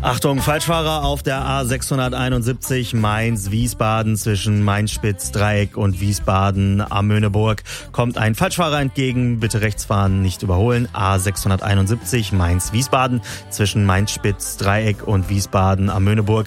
Achtung, Falschfahrer auf der A671 Mainz-Wiesbaden zwischen Mainz-Spitz-Dreieck und Wiesbaden-Amöneburg. Kommt ein Falschfahrer entgegen, bitte rechts fahren, nicht überholen. A671 Mainz-Wiesbaden zwischen Mainz-Spitz-Dreieck und Wiesbaden-Amöneburg.